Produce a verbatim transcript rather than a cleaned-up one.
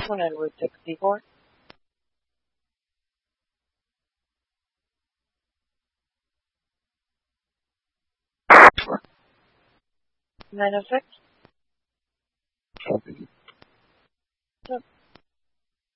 One Edward sixty-four. nine oh six. Copy. Yep.